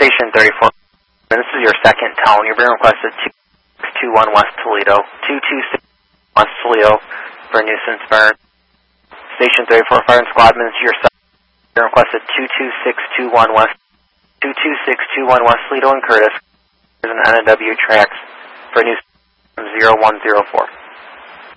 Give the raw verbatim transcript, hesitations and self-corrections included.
Station thirty-four. This is your second tone. You're being requested two six two one West Toledo. two two six West Toledo for a nuisance burn. Station thirty-four Fire and Squadron, this is your second. You're requested two two six two one West. two two six two one West Toledo and Curtis. There's an N W tracks for a nuisance zero one zero four.